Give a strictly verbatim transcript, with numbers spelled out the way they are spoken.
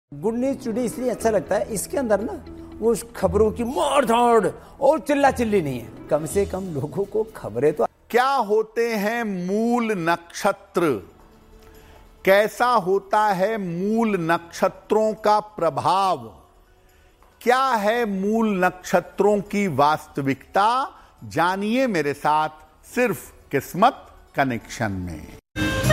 Good news today इसलिए अच्छा लगता है, इसके अंदर ना वो खबरों की मार धाड़ और चिल्ला चिल्ली नहीं है। कम से कम लोगों को खबरें तो। क्या होते हैं मूल नक्षत्र? कैसा होता है मूल नक्षत्रों का प्रभाव? क्या है मूल नक्षत्रों की वास्तविकता? जानिए मेरे साथ सिर्फ किस्मत कनेक्शन में।